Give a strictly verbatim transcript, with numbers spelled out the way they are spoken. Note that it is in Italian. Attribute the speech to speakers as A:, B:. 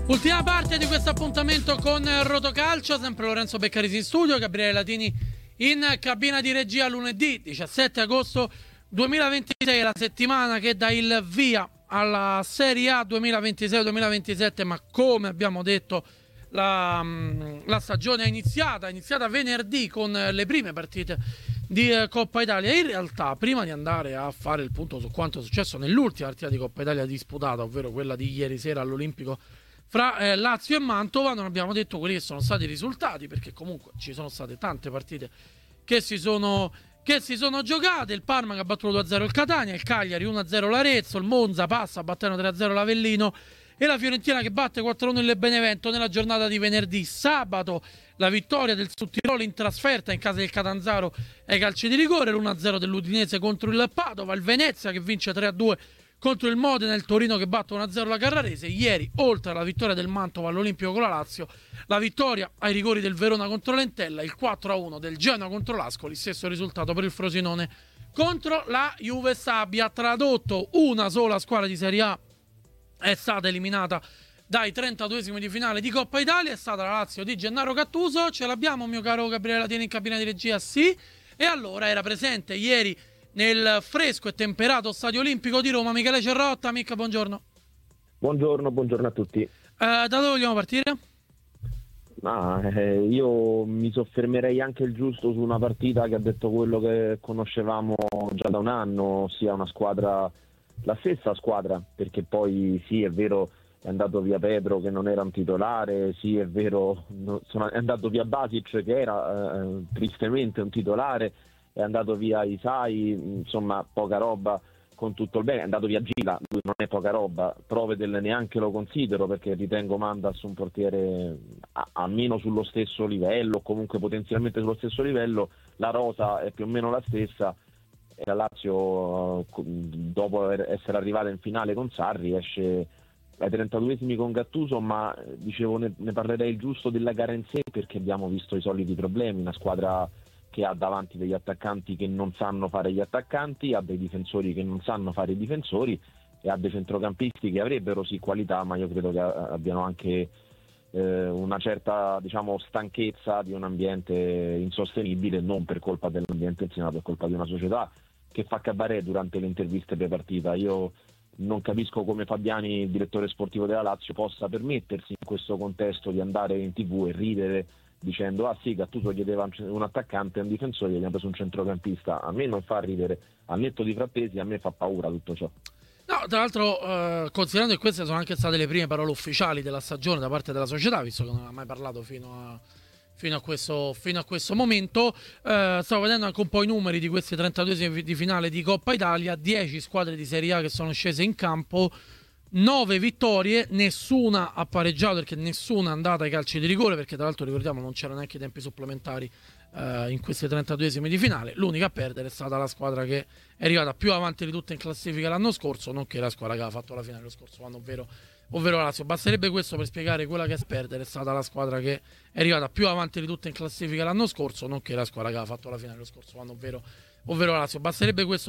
A: Ultima parte di questo appuntamento con Rotocalcio, sempre Lorenzo Beccarisi in studio, Gabriele Latini in cabina di regia. Lunedì diciassette agosto duemilaventisei, la settimana che dà il via alla Serie A duemilaventisei duemilaventisette, ma come abbiamo detto la, la stagione è iniziata, è iniziata venerdì con le prime partite di Coppa Italia. In realtà, prima di andare a fare il punto su quanto è successo nell'ultima partita di Coppa Italia disputata, ovvero quella di ieri sera all'Olimpico fra eh, Lazio e Mantova, non abbiamo detto quelli che sono stati i risultati, perché comunque ci sono state tante partite che si sono, che si sono giocate. Il Parma che ha battuto due a zero il Catania, il Cagliari uno a zero l'Arezzo, il Monza passa battendo tre a zero l'Avellino e la Fiorentina che batte quattro a uno il Benevento nella giornata di venerdì. Sabato la vittoria del Sudtirolo in trasferta in casa del Catanzaro ai calci di rigore, l'uno a zero dell'Udinese contro il Padova, il Venezia che vince tre a due contro il Modena, il Torino che batte uno a zero la Carrarese. Ieri, oltre alla vittoria del Mantova all'Olimpico con la Lazio, la vittoria ai rigori del Verona contro l'Entella, il quattro a uno del Genoa contro l'Ascoli, stesso risultato per il Frosinone contro la Juve Stabia. Tradotto, una sola squadra di Serie A è stata eliminata dai trentaduesimi di finale di Coppa Italia, è stata la Lazio di Gennaro Gattuso. Ce l'abbiamo, mio caro Gabriele Latini, in cabina di regia? Sì. E allora era presente ieri nel fresco e temperato Stadio Olimpico di Roma Michele Cerrotta. Mica, buongiorno.
B: Buongiorno, buongiorno a tutti.
A: Eh, da dove vogliamo partire?
B: Ah, eh, io mi soffermerei anche il giusto su una partita che ha detto quello che conoscevamo già da un anno, ossia una squadra, la stessa squadra, perché poi sì, è vero, è andato via Pedro che non era un titolare, sì, è vero, no, sono, è andato via Basic che era eh, tristemente un titolare, è andato via Isai, insomma poca roba con tutto il bene, è andato via Gila, lui non è poca roba, Provedel neanche lo considero perché ritengo Mandas un portiere a, almeno sullo stesso livello, comunque potenzialmente sullo stesso livello. La rosa è più o meno la stessa e la Lazio dopo essere arrivata in finale con Sarri esce ai trentaduesimi con Gattuso, ma dicevo ne, ne parlerei il giusto della gara in sé, perché abbiamo visto i soliti problemi, una squadra che ha davanti degli attaccanti che non sanno fare gli attaccanti, ha dei difensori che non sanno fare i difensori e ha dei centrocampisti che avrebbero sì qualità, ma io credo che abbiano anche eh, una certa, diciamo, stanchezza di un ambiente insostenibile, non per colpa dell'ambiente in sé, ma per colpa di una società che fa cabaret durante le interviste pre-partita. Io non capisco come Fabiani, il direttore sportivo della Lazio, possa permettersi in questo contesto di andare in tv e ridere dicendo ah sì, Gattuso chiedeva un attaccante e un difensore, gli abbiamo preso un centrocampista. A me non fa ridere, al netto di Frattesi a me fa paura tutto ciò.
A: No, tra l'altro eh, considerando che queste sono anche state le prime parole ufficiali della stagione da parte della società, visto che non ha mai parlato fino a, fino a, questo, fino a questo momento, eh, stavo vedendo anche un po' i numeri di questi trentaduesimi di finale di Coppa Italia, dieci squadre di Serie A che sono scese in campo, nove vittorie, nessuna ha pareggiato perché nessuna è andata ai calci di rigore, perché tra l'altro ricordiamo non c'erano neanche i tempi supplementari eh, in questi trentaduesimi di finale. L'unica a perdere è stata la squadra che è arrivata più avanti di tutte in classifica l'anno scorso, nonché la squadra che aveva fatto la finale lo scorso anno, ovvero, ovvero la Lazio. Basterebbe questo per spiegare quella che è a perdere è stata la squadra che è arrivata più avanti di tutte in classifica l'anno scorso, nonché la squadra che aveva fatto la finale lo scorso anno, ovvero, ovvero la Lazio. Basterebbe questo